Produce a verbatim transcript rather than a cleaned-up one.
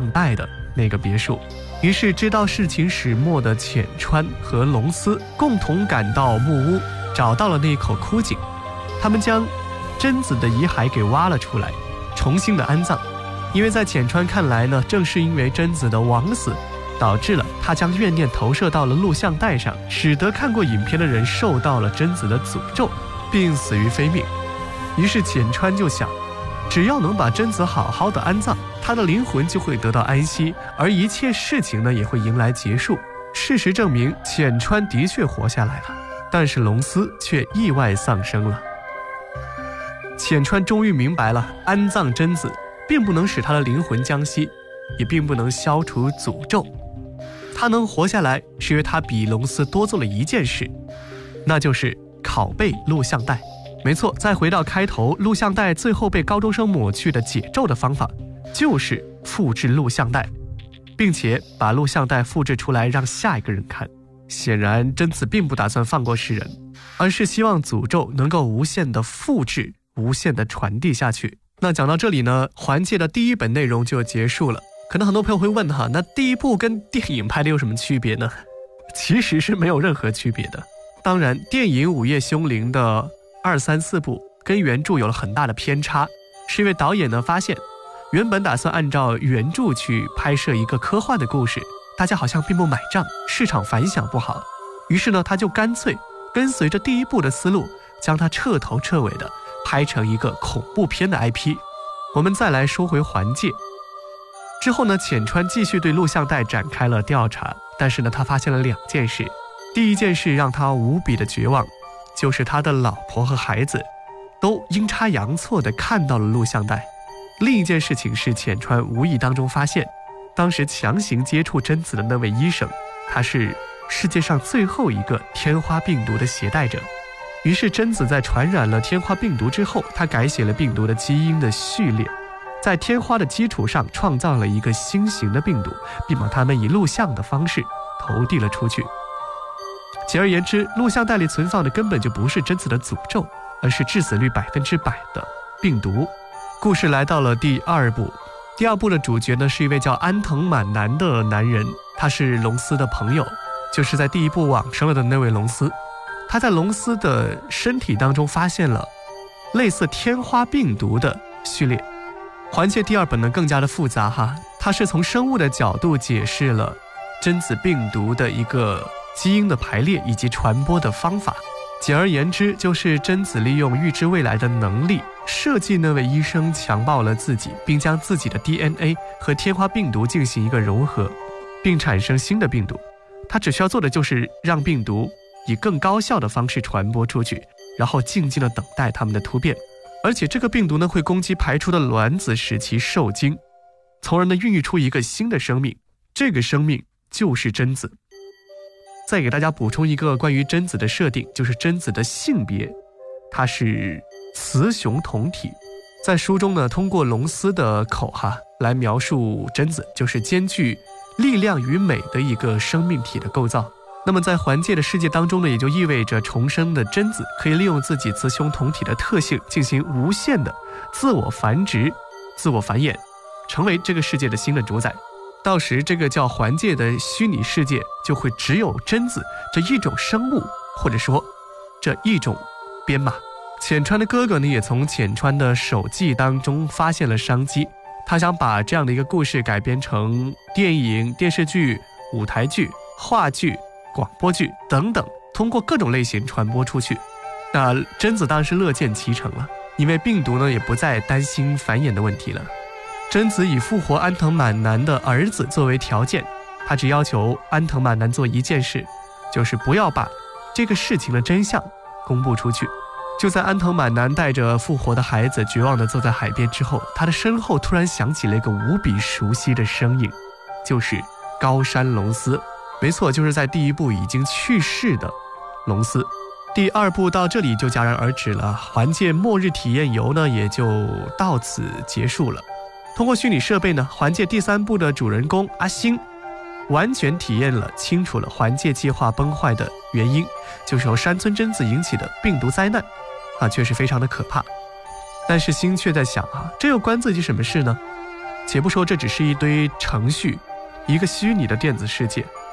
带的那个别墅。于是知道事情始末的浅川和龙司共同赶到木屋，找到了那口枯井，他们将贞子的遗骸给挖了出来，重新的安葬。因为在浅川看来呢，正是因为贞子的枉死，导致了他将怨念投射到了录像带上，使得看过影片的人受到了贞子的诅咒，并死于非命。于是浅川就想，只要能把贞子好好的安葬，他的灵魂就会得到安息，而一切事情呢也会迎来结束。事实证明，浅川的确活下来了，但是龙司却意外丧生了。浅川终于明白了，安葬贞子并不能使他的灵魂降息，也并不能消除诅咒。他能活下来，是因为他比龙司多做了一件事，那就是拷贝录像带。没错，再回到开头，录像带最后被高中生抹去的解咒的方法，就是复制录像带，并且把录像带复制出来让下一个人看。显然贞子并不打算放过世人，而是希望诅咒能够无限的复制，无限的传递下去。那讲到这里呢，环界的第一本内容就结束了。可能很多朋友会问哈，那第一部跟电影拍的有什么区别呢？其实是没有任何区别的。当然，电影《午夜凶铃》的二三四部跟原著有了很大的偏差，是因为导演呢发现，原本打算按照原著去拍摄一个科幻的故事，大家好像并不买账，市场反响不好。于是呢，他就干脆跟随着第一部的思路，将它彻头彻尾的拍成一个恐怖片的 I P。 我们再来说回环界。之后呢，浅川继续对录像带展开了调查，但是呢，他发现了两件事。第一件事让他无比的绝望，就是他的老婆和孩子都阴差阳错地看到了录像带。另一件事情是浅川无意当中发现，当时强行接触贞子的那位医生，他是世界上最后一个天花病毒的携带者。于是贞子在传染了天花病毒之后，他改写了病毒的基因的序列，在天花的基础上创造了一个新型的病毒，并把它们以录像的方式投递了出去。简而言之，录像带里存放的根本就不是贞子的诅咒，而是致死率百分之百的病毒。故事来到了第二部，第二部的主角呢是一位叫安藤满男的男人，他是龙司的朋友，就是在第一部往生了的那位龙司。他在龙司的身体当中发现了类似天花病毒的序列。环界第二本呢更加的复杂哈，它是从生物的角度解释了贞子病毒的一个基因的排列以及传播的方法。简而言之，就是贞子利用预知未来的能力，设计那位医生强暴了自己，并将自己的 D N A 和天花病毒进行一个融合，并产生新的病毒。他只需要做的就是让病毒以更高效的方式传播出去，然后静静的等待它们的突变。而且这个病毒呢会攻击排出的卵子，使其受精，从而呢孕育出一个新的生命，这个生命就是贞子。再给大家补充一个关于贞子的设定，就是贞子的性别，它是雌雄同体。在书中呢，通过龙司的口哈来描述贞子，就是兼具力量与美的一个生命体的构造。那么在环界的世界当中呢，也就意味着重生的贞子可以利用自己雌雄同体的特性进行无限的自我繁殖、自我繁衍，成为这个世界的新的主宰。到时这个叫环界的虚拟世界就会只有贞子这一种生物，或者说这一种编码。浅川的哥哥呢也从浅川的手记当中发现了商机，他想把这样的一个故事改编成电影、电视剧、舞台剧、话剧、广播剧等等，通过各种类型传播出去。那贞子当然是乐见其成了，因为病毒呢也不再担心繁衍的问题了。贞子以复活安藤满男的儿子作为条件，他只要求安藤满男做一件事，就是不要把这个事情的真相公布出去。就在安藤满男带着复活的孩子绝望地坐在海边之后，他的身后突然响起了一个无比熟悉的声音，就是高山龙司。没错，就是在第一部已经去世的龙司。第二部到这里就戛然而止了，环界末日体验游呢也就到此结束了。通过虚拟设备呢，环界第三部的主人公阿星完全体验了清楚了环界计划崩坏的原因，就是由山村贞子引起的病毒灾难啊，确实非常的可怕。但是星却在想啊，这又关自己什么事呢？ 且不说这只是一堆程序，一个虚拟的电子世界，